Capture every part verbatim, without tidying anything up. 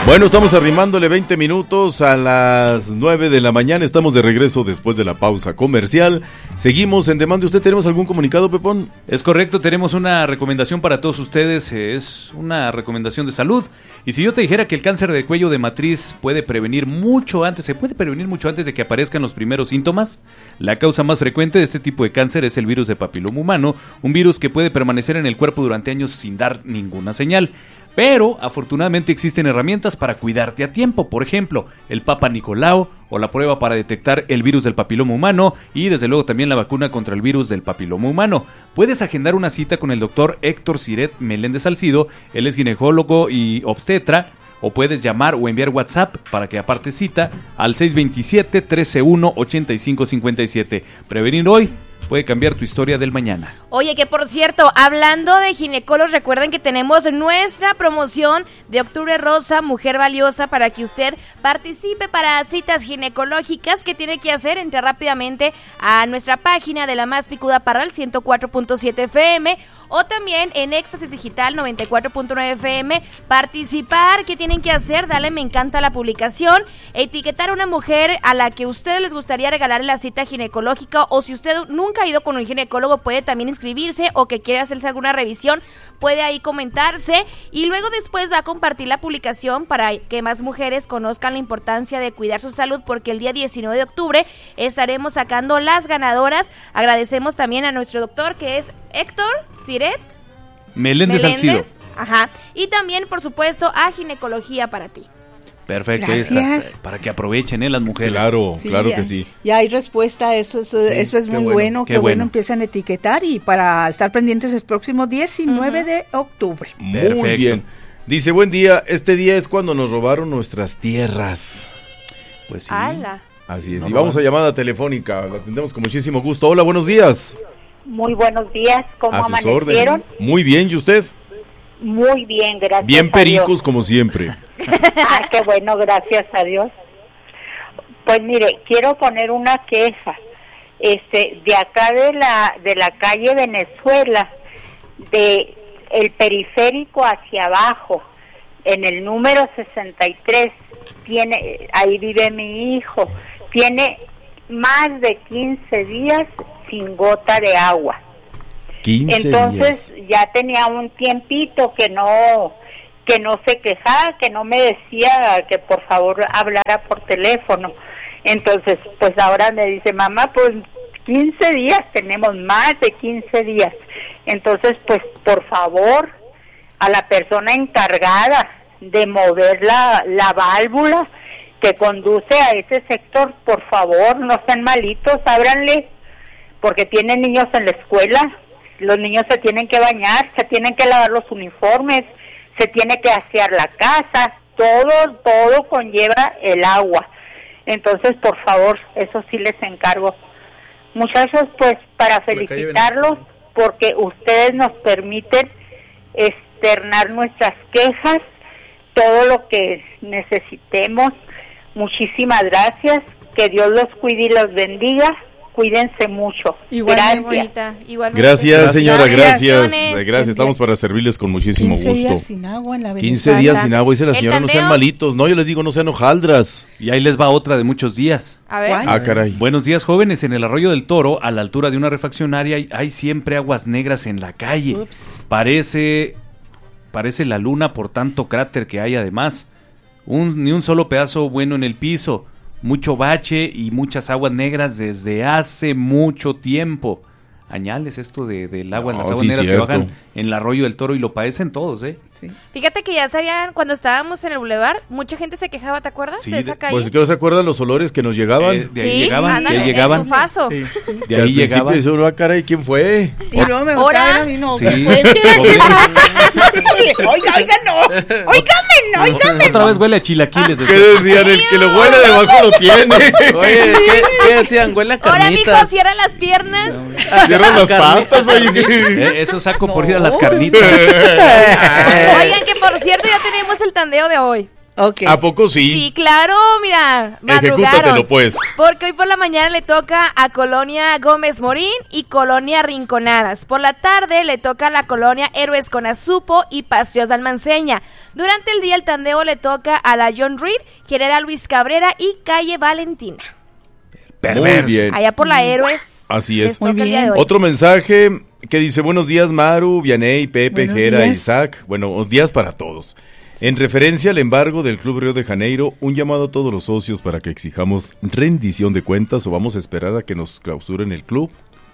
Bueno, estamos arrimándole veinte minutos a las nueve de la mañana. Estamos de regreso después de la pausa comercial. Seguimos en Demanda. ¿Usted tenemos algún comunicado, Pepón? Es correcto, tenemos una recomendación para todos ustedes. Es una recomendación de salud. Y si yo te dijera que el cáncer de cuello de matriz puede prevenir mucho antes, se puede prevenir mucho antes de que aparezcan los primeros síntomas. La causa más frecuente de este tipo de cáncer es el virus de papiloma humano, un virus que puede permanecer en el cuerpo durante años sin dar ninguna señal. Pero, afortunadamente, existen herramientas para cuidarte a tiempo. Por ejemplo, el Papa Nicolau o la prueba para detectar el virus del papiloma humano y, desde luego, también la vacuna contra el virus del papiloma humano. Puedes agendar una cita con el doctor Héctor Siret Meléndez Salcido. Él es ginecólogo y obstetra. O puedes llamar o enviar WhatsApp para que aparte cita al seis dos siete, uno tres uno, ocho cinco cinco siete. Prevenir hoy puede cambiar tu historia del mañana. Oye, que por cierto, hablando de ginecólogos, recuerden que tenemos nuestra promoción de Octubre Rosa, Mujer Valiosa, para que usted participe para citas ginecológicas. ¿Qué tiene que hacer? Entre rápidamente a nuestra página de La Más Picuda Parral, ciento cuatro punto siete F M, o también en Éxtasis Digital noventa y cuatro punto nueve F M, participar. ¿Qué tienen que hacer? Dale me encanta a la publicación, etiquetar a una mujer a la que a ustedes les gustaría regalarle la cita ginecológica, o si usted nunca ha ido con un ginecólogo, puede también inscribirse, o que quiere hacerse alguna revisión, puede ahí comentarse, y luego después va a compartir la publicación para que más mujeres conozcan la importancia de cuidar su salud, porque el día diecinueve de octubre estaremos sacando las ganadoras. Agradecemos también a nuestro doctor, que es Héctor Siret Meléndez Salcido. Ajá. Y también, por supuesto, a Ginecología para ti. Perfecto, esta, para que aprovechen ¿eh? las mujeres. Claro, sí, claro ya, que sí. Ya hay respuesta, eso es, sí, eso es muy bueno, bueno qué, qué bueno. bueno empiezan a etiquetar y para estar pendientes el próximo diecinueve uh-huh. de octubre. Muy Perfecto. bien. Dice, buen día, este día es cuando nos robaron nuestras tierras. Pues sí. ¡Hala! Así es, no, y vamos no. a llamada telefónica, la atendemos con muchísimo gusto. Hola, buenos días. Muy buenos días, ¿cómo amanecieron? Muy bien, ¿y usted? Muy bien, gracias Bien a pericos Dios. Como siempre. Ah, qué bueno, gracias a Dios. Pues mire, quiero poner una queja. Este, de acá de la de la calle Venezuela, de el periférico hacia abajo, en el número sesenta y tres, tiene, ahí vive mi hijo, tiene más de quince días sin gota de agua. Entonces días. Ya tenía un tiempito que no que no se quejaba, que no me decía que por favor hablara por teléfono. Entonces, pues ahora me dice, mamá, pues quince días, tenemos más de quince días. Entonces, pues por favor, a la persona encargada de mover la, la válvula que conduce a ese sector, por favor, no sean malitos, ábranle, porque tienen niños en la escuela. Los niños se tienen que bañar, se tienen que lavar los uniformes, se tiene que asear la casa, todo, todo conlleva el agua. Entonces, por favor, eso sí les encargo. Muchachos, pues, para felicitarlos, porque ustedes nos permiten externar nuestras quejas, todo lo que necesitemos. Muchísimas gracias, que Dios los cuide y los bendiga. Cuídense mucho. Igualmente, bonita. Igualmente. Gracias, señora, gracias. Gracias, gracias. Estamos para servirles con muchísimo quince gusto. días sin agua en la Venezuela. quince días sin agua, dice la señora, no sean malitos. No, yo les digo, no sean hojaldras. Y ahí les va otra de muchos días. A ver. Ah, caray. Buenos días, jóvenes. En el Arroyo del Toro, a la altura de una refaccionaria, hay, hay siempre aguas negras en la calle. Ups. Parece, parece la luna por tanto cráter que hay además. Un, ni un solo pedazo bueno en el piso. Mucho bache y muchas aguas negras desde hace mucho tiempo. Añales esto de, del agua no, en las aguas sí, negras cierto. Que bajan en el Arroyo del Toro y lo padecen todos, ¿eh? Sí. Fíjate que ya sabían, cuando estábamos en el bulevar, mucha gente se quejaba, ¿te acuerdas? Sí, de esa calle. Pues que no se acuerdan los olores que nos llegaban. Eh, de ahí sí, llegaban, ándale, de ahí llegaban. El tufazo. Sí, sí. De ahí llegaban. Eso no, caray, ¿quién fue? Y luego me ¿Ahora? a mí no. Sí. Pues, oiga, oiga, no. Óigame, no, óigame. Otra vez huele a chilaquiles. ¿Qué decían? El que lo huele debajo lo tiene. Oye, ¿qué, qué decían? Huele a carnitas. Ahora, mijo, cierra las piernas. Cierra las patas, oye. Eh, eso saco no. por ir a las carnitas. Oigan, que por cierto ya tenemos el tandeo de hoy. Okay. ¿A poco sí? Sí, claro, mira, madrugaron. Ejecútatelo, pues. Porque hoy por la mañana le toca a Colonia Gómez Morín y Colonia Rinconadas. Por la tarde le toca a la Colonia Héroes con Azupo y Paseos de Almanceña. Durante el día el tandeo le toca a la John Reed, General Luis Cabrera y Calle Valentina. Muy bien. Allá por la Héroes. Así es. Muy bien. Otro mensaje que dice, buenos días Maru, Vianey, Pepe, Buenos Jera, días. Isaac. Buenos días para todos. En referencia al embargo del Club Río de Janeiro, un llamado a todos los socios para que exijamos rendición de cuentas o vamos a esperar a que nos clausuren el club.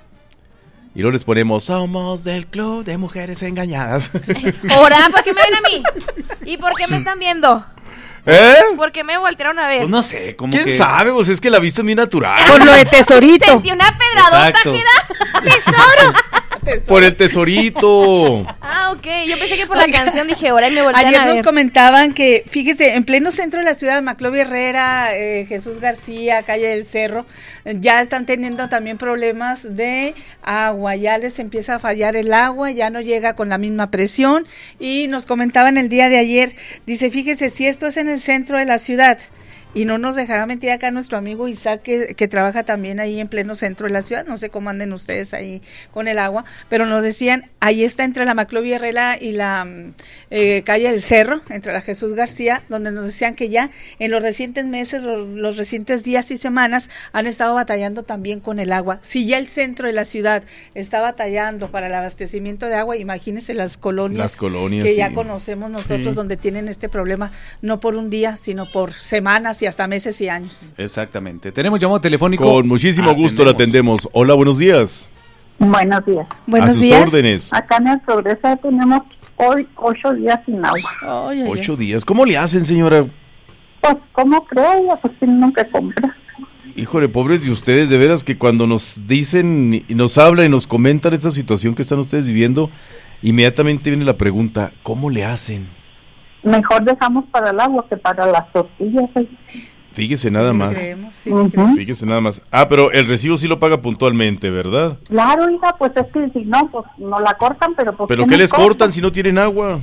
Y luego les ponemos, somos del Club de Mujeres Engañadas. Ahora, ¿por qué me ven a mí? ¿Y por qué me están viendo? ¿Eh? ¿Por qué me voltearon a ver? Pues no sé, como ¿Quién que... sabe? Pues es que la vista es muy natural. Por lo de tesorito. Sentí una pedradota, Exacto. Jera. ¡Tesoro! Por el tesorito. Ah, ok. Yo pensé que por la canción dije, ahora y me voltean Ayer a nos ver. comentaban que, fíjese, en pleno centro de la ciudad, Maclovio Herrera, eh, Jesús García, Calle del Cerro, eh, ya están teniendo también problemas de agua, ya les empieza a fallar el agua, ya no llega con la misma presión, y nos comentaban el día de ayer, dice, fíjese, si esto es en el centro de la ciudad, y no nos dejará mentir acá nuestro amigo Isaac, que, que trabaja también ahí en pleno centro de la ciudad, no sé cómo anden ustedes ahí con el agua, pero nos decían, ahí está entre la Maclovio Herrera y la eh, Calle del Cerro, entre la Jesús García, donde nos decían que ya en los recientes meses, los, los recientes días y semanas, han estado batallando también con el agua. Si ya el centro de la ciudad está batallando para el abastecimiento de agua, imagínense las colonias, Las colonias, que ya sí. conocemos nosotros, Sí. donde tienen este problema, no por un día, sino por semanas y hasta meses y años. Exactamente. Tenemos llamado telefónico. Con muchísimo gusto la atendemos. Hola, buenos días. Buenos días. Buenos a sus días. órdenes. Acá en el Progreso tenemos hoy ocho días sin agua. Ay, ay, ay. Ocho días. ¿Cómo le hacen, señora? Pues, ¿cómo creo? Ya pues nunca compra. Híjole, pobres de ustedes, de veras que cuando nos dicen y nos hablan y nos comentan esta situación que están ustedes viviendo, inmediatamente viene la pregunta, ¿cómo le hacen? Mejor dejamos para el agua que para las tortillas. ¿eh? Fíjese nada más. Creemos, sí, Ujú. creemos. Fíjese nada más. Ah, pero el recibo sí lo paga puntualmente, ¿verdad? Claro, hija, pues es que si no, pues no la cortan, pero pues... ¿Pero ¿qué qué nos les cortan? cortan si no tienen agua?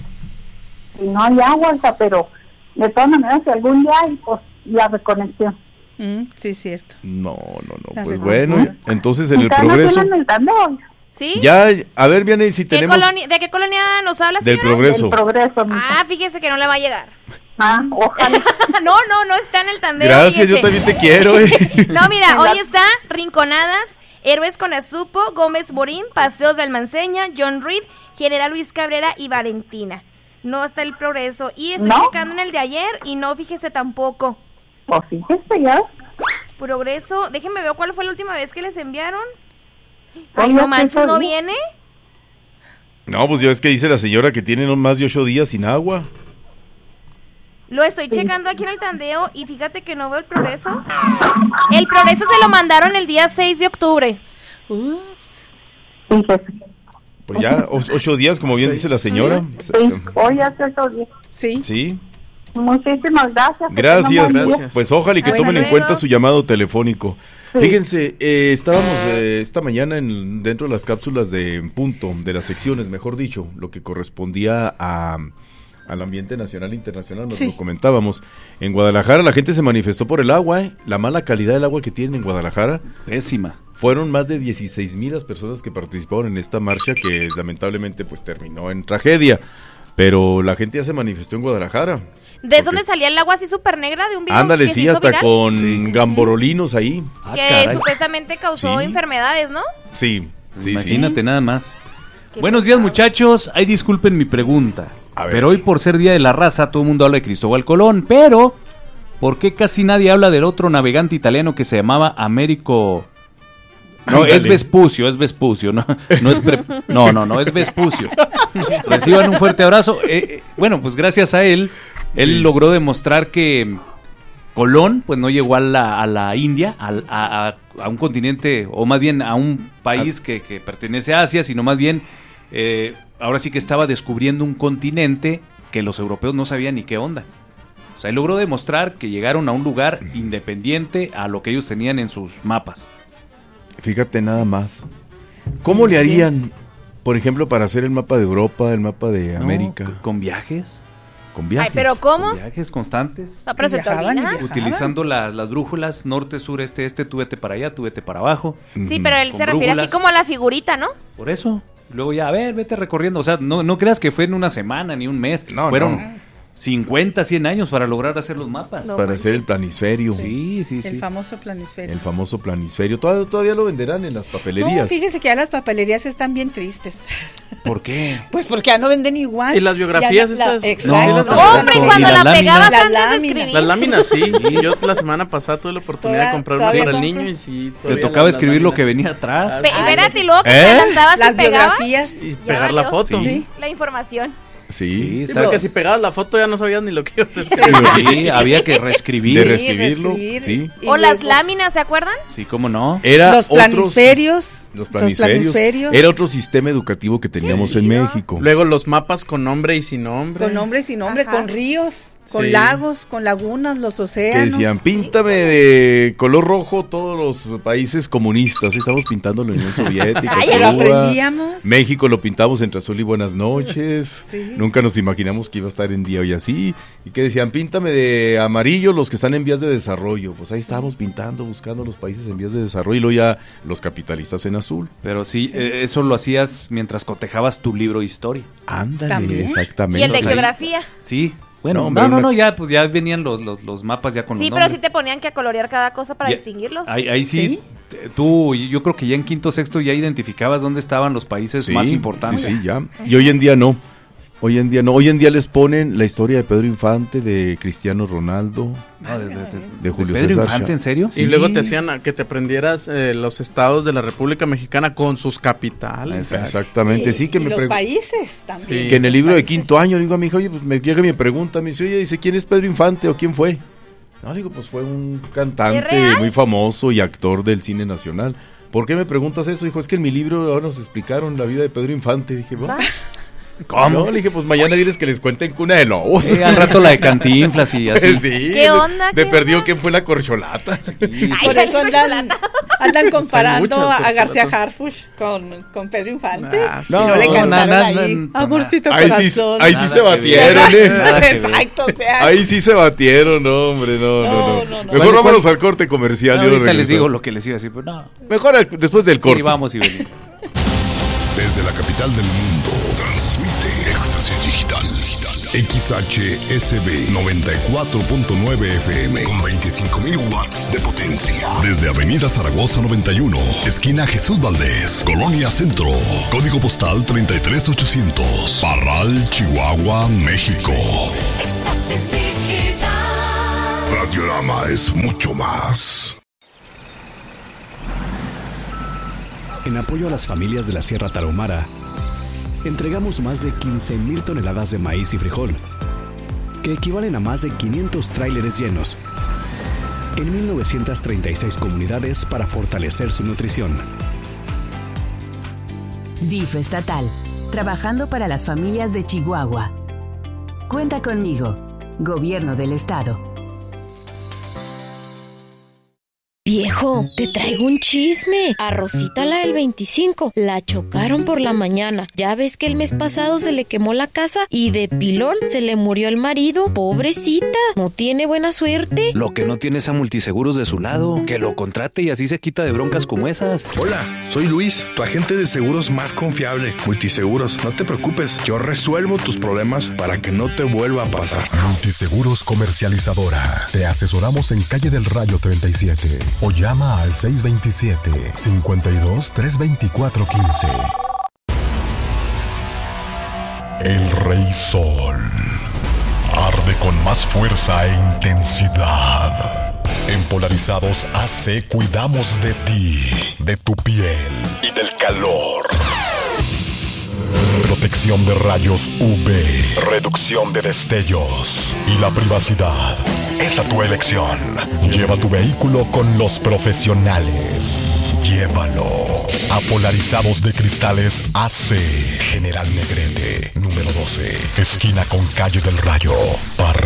Si no hay agua, hija, pero de todas maneras, si algún día hay, pues la reconexión. Mm, sí, cierto. No, no, no. La Pues verdad. bueno, entonces en el Ustedes no progreso... tienen el tandeo, ¿Sí? Ya, a ver, Vianey, si ¿Qué tenemos... colonia, ¿De qué colonia nos habla, Del señora? progreso. el progreso. mija. Ah, fíjese que no le va a llegar. Ah, ojalá. no, no, no está en el tandeo. Gracias, yo fíjese. también te quiero. eh. No, mira, En hoy la- está Rinconadas, Héroes con Azupo, Gómez Morín, Paseos de Almanceña, John Reed, General Luis Cabrera y Valentina. No está el progreso. Y estoy ¿No? checando en el de ayer y no, fíjese tampoco. Pues fíjese ya. Progreso, déjenme ver cuál fue la última vez que les enviaron. Oye, Ay, no ¿qué manches, ¿no soy? viene? No, pues ya es que dice la señora que tienen más de ocho días sin agua. Lo estoy checando aquí en el tandeo y fíjate que no veo el progreso. El progreso se lo mandaron el día seis de octubre. Ups. Fíjese. Pues ya, o- ocho días, como bien dice la señora. Sí, hoy hace ocho días. Sí. Sí. Muchísimas gracias. que Gracias, tengan buen día. gracias. Pues ojalá y que Hasta tomen en luego. cuenta su llamado telefónico. Sí. Fíjense, eh, estábamos eh, esta mañana en, dentro de las cápsulas de punto, de las secciones, mejor dicho, lo que correspondía a, al ambiente nacional e internacional, nos Sí. lo comentábamos. En Guadalajara la gente se manifestó por el agua, eh, la mala calidad del agua que tienen en Guadalajara. Pésima. Fueron más de dieciséis mil las personas que participaron en esta marcha que lamentablemente pues terminó en tragedia. Pero la gente ya se manifestó en Guadalajara. ¿De Ok. dónde salía el agua así súper negra de un video Ándale, que se sí, hizo hasta viral? con Sí. gamborolinos ahí. Ah, Que caray. supuestamente causó Sí. enfermedades, ¿no? Sí, sí, Imagínate sí. nada más. Qué Buenos días, pesado. muchachos. Ay, disculpen mi pregunta. A ver. Pero hoy por ser Día de la Raza, todo el mundo habla de Cristóbal Colón. Pero, ¿por qué casi nadie habla del otro navegante italiano que se llamaba Américo? No, Ándale. es Vespucio, es Vespucio, no, no es pre- no, no, no, es Vespucio. Reciban un fuerte abrazo. Eh, eh, bueno, pues gracias a él, él Sí. logró demostrar que Colón, pues no llegó a la, a la India, al- a, a- a un continente, o más bien a un país que, que pertenece a Asia, sino más bien, eh, ahora sí que estaba descubriendo un continente que los europeos no sabían ni qué onda. O sea, él logró demostrar que llegaron a un lugar independiente a lo que ellos tenían en sus mapas. Fíjate nada más. ¿Cómo le harían, por ejemplo, para hacer el mapa de Europa, el mapa de ¿No? América? ¿Con viajes? con viajes. Ay, ¿pero cómo? Viajes constantes. No, pero se te Viajaban y olvida. viajaban. Utilizando las, las brújulas norte, sur, este, este, tú vete para allá, tú vete para abajo. Sí, pero él Con se refiere así brújulas. como a la figurita, ¿no? Por eso. Luego ya, a ver, vete recorriendo. O sea, no, no creas que fue en una semana ni un mes. No, Fueron no. cincuenta, cien años para lograr hacer los mapas. No. Para hacer el planisferio. Sí, sí, sí. El famoso planisferio. El famoso planisferio. Todavía, todavía lo venderán en las papelerías. No, fíjese que ya las papelerías están bien tristes. ¿Por qué? Pues porque ya no venden igual. ¿Y las biografías Ya la- esas? Exacto. No, las tampoco. Hombre, y ¿Y cuando las la láminas? pegabas Las antes de láminas. escribir. Las láminas sí, sí, yo la semana pasada tuve la oportunidad Toda- de comprar una todavía para el compro. niño y sí. Te todavía tocaba las- escribir las lo que láminas. venía atrás. Pe- espérate, y luego que ¿Eh? te adelantabas Las y pegabas biografías. Y Ya pegar la valió. foto. Sí. la información. Sí. Sí, Sí, está- porque si pegabas la foto ya no sabías ni lo que ibas a escribir. sí, había que reescribir. De Sí, reescribirlo. reescribir. Sí. Y O las luego láminas, ¿se acuerdan? Sí, cómo no. Era Los otros- planisferios. Los planisferios. planisferios. Era otro sistema educativo que teníamos Sí, en ¿no? México. Luego los mapas con nombre y sin nombre. Con nombre y sin nombre, Ajá. con ríos, con Sí. lagos, con lagunas, los Que océanos. decían, píntame de color rojo todos los países comunistas. Estamos pintando la Unión Soviética, Ay, Pero Cuba, aprendíamos. México lo pintamos entre azul y buenas noches. Sí. Nunca nos imaginamos que iba a estar en día y así. Y que decían, píntame de amarillo los que están en vías de desarrollo. Pues ahí estábamos pintando, buscando los países en vías de desarrollo y luego ya los capitalistas en azul. Pero sí, eh, eso lo hacías mientras cotejabas tu libro de historia. Ándale, También. exactamente. Y el de ahí- geografía. Sí. Bueno, No, no, hombre, no, no, una- ya, pues ya venían los, los, los mapas ya con Sí, los pero nombres. sí te ponían que a colorear cada cosa para Ya- distinguirlos. Ahí, ahí sí, ¿Sí? t- tú, y yo creo que ya en quinto, sexto ya identificabas dónde estaban los países Sí, más importantes. Sí, sí, ya. Y hoy en día no. Hoy en día no. Hoy en día les ponen la historia de Pedro Infante, de Cristiano Ronaldo, No, de, de- de- de Julio Pedro César Infante, Chá- ¿en serio? Sí. Y luego te hacían a que te aprendieras eh, los estados de la República Mexicana con sus capitales. Exactamente, sí, que y me los pregu- países también. Sí. que en el libro de Países. quinto año, digo a mi hija, oye, pues me llega y me pregunta, me dice, oye, dice, ¿quién es Pedro Infante o quién fue? No, digo, pues fue un ¿Es cantante real? muy famoso y actor del cine nacional. ¿Por qué me preguntas eso? Dijo, es que en mi libro ahora nos explicaron la vida de Pedro Infante. Dije, bueno, ¿Cómo? no, le dije, pues mañana diles que les cuenten Cuna de Lobos. Sí, al rato la de Cantinflas y así. Sí, ¿Qué onda? De ¿Qué perdió onda? quién fue la corcholata. Sí, Ay, Por eso andan, andan comparando muchas a García corcholatas. Harfuch con, con Pedro Infante. Ah, sí. Y no, le No, cantaron na- na- ahí, na- amorcito Ahí sí, corazón. ahí sí Nada se que batieron, ver. eh. Nada que ver. Exacto, o sea. Ahí sí se batieron, no, hombre, no, no, No, no. no, no. Mejor ¿Cuál- vámonos al corte comercial. No, yo no ahorita les regreso. digo lo que les iba a decir, pero no. Mejor al- después del corte. Sí, vamos y venimos. Desde la capital del mundo, transmite Éxtasis Digital. X H S B noventa y cuatro punto nueve F M con veinticinco mil watts de potencia. Desde Avenida Zaragoza noventa y uno, esquina Jesús Valdés, Colonia Centro. Código postal treinta y tres ochocientos. Parral, Chihuahua, México. Radiorama es mucho más. En apoyo a las familias de la Sierra Tarahumara, entregamos más de quince mil toneladas de maíz y frijol, que equivalen a más de quinientos tráileres llenos, en mil novecientas treinta y seis comunidades para fortalecer su nutrición. D I F estatal, trabajando para las familias de Chihuahua. Cuenta conmigo, Gobierno del Estado. Viejo, te traigo un chisme. A Rosita, la del veinticinco, la chocaron por la mañana. Ya ves que el mes pasado se le quemó la casa y de pilón se le murió el marido. Pobrecita, no tiene buena suerte. Lo que no tiene es a Multiseguros de su lado. Que lo contrate y así se quita de broncas como esas. Hola, soy Luis, tu agente de seguros más confiable. Multiseguros, no te preocupes, yo resuelvo tus problemas para que no te vuelva a pasar. Multiseguros Comercializadora. Te asesoramos en Calle del Rayo treinta y siete o llama al seis dos siete, cinco dos, tres dos cuatro uno cinco. El Rey Sol arde con más fuerza e intensidad. En Polarizados A C cuidamos de ti, de tu piel y del calor. Protección de rayos U V, reducción de destellos y la privacidad. Es a tu elección. Lleva tu vehículo con los profesionales. Llévalo a Polarizados de Cristales A C, General Negrete, número doce, esquina con Calle del Rayo, Parral.